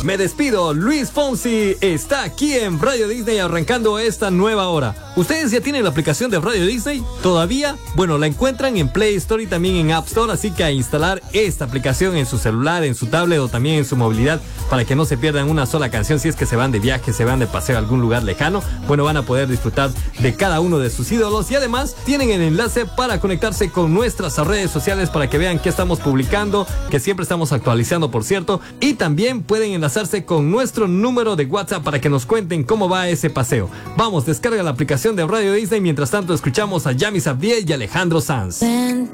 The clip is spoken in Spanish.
Me despido, Luis Fonsi está aquí en Radio Disney arrancando esta nueva hora. ¿Ustedes ya tienen la aplicación de Radio Disney? ¿Todavía? Bueno, la encuentran en Play Store y también en App Store, así que a instalar esta aplicación en su celular, en su tablet o también en su movilidad para que no se pierdan una sola canción si es que se van de viaje, se van de paseo a algún lugar lejano. Bueno, van a poder disfrutar de cada uno de sus ídolos y además tienen el enlace para conectarse con nuestras redes sociales para que vean qué estamos publicando, que siempre estamos actualizando, por cierto, y también pueden enlazarse con nuestro número de WhatsApp para que nos cuenten cómo va ese paseo. Vamos, descarga la aplicación de Radio Disney. Mientras tanto, escuchamos a Yamis Abdiel y Alejandro Sanz.